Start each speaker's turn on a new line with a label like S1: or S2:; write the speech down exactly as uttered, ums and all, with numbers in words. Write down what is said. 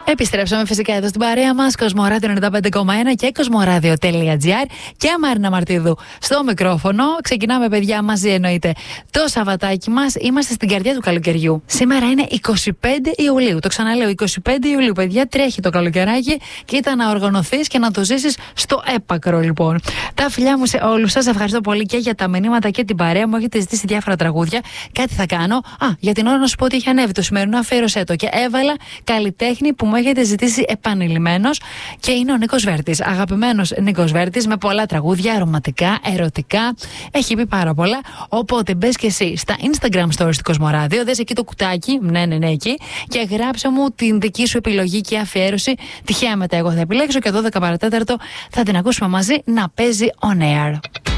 S1: Επιστρέψαμε φυσικά εδώ στην παρέα μας, Κοσμοράδιο ενενήντα πέντε κόμμα ένα και κοσμοράδιο τελεία τζι άρ και Μαρίνα Μαρτίδου στο μικρόφωνο. Ξεκινάμε, παιδιά, μαζί εννοείται το Σαββατάκι μας. Είμαστε στην καρδιά του καλοκαιριού. Σήμερα είναι είκοσι πέντε Ιουλίου. Το ξαναλέω, είκοσι πέντε Ιουλίου, παιδιά, τρέχει το καλοκαιράκι και ήταν να οργανωθείς και να το ζήσεις στο έπακρο, λοιπόν. Τα φιλιά μου σε όλους σας. Ευχαριστώ πολύ και για τα μηνύματα και την παρέα μου. Έχετε ζητήσει διάφορα τραγούδια. Κάτι θα κάνω. Α, για την ώρα να σου πω ότι έχει ανέβει το σημερινό, αφιέρωσέ το και έβαλα καλλιτέχνη που μου έχετε ζητήσει επανειλημμένος και είναι ο Νίκος Βέρτης. Αγαπημένος Νίκος Βέρτης με πολλά τραγούδια, ρομαντικά, ερωτικά. Έχει πει πάρα πολλά. Οπότε μπες και εσύ στα Instagram stories του Κοσμοράδιο, δες εκεί το κουτάκι, ναι, ναι, ναι, εκεί, και γράψε μου την δική σου επιλογή και αφιέρωση. Τυχαία μετά εγώ θα επιλέξω και δώδεκα παρατέταρτο θα την ακούσουμε μαζί να παίζει on air.